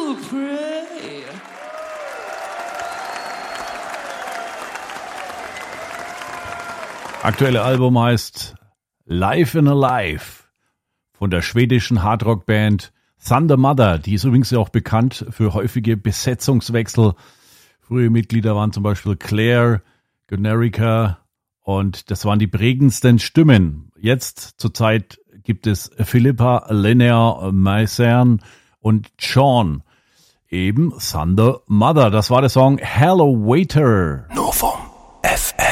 will pray. Aktuelle Album heißt Life in a Life von der schwedischen Hardrock-Band Thunder Mother. Die ist übrigens auch bekannt für häufige Besetzungswechsel. Frühe Mitglieder waren zum Beispiel Claire, Generica und das waren die prägendsten Stimmen. Jetzt zurzeit gibt es Philippa, Linnea, Maisern und Sean. Eben Thunder Mother. Das war der Song Hello Waiter. Nur vom FM.